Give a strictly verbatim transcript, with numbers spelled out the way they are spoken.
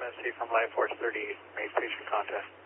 Tennessee from Life Force thirty-eight, make patient contact.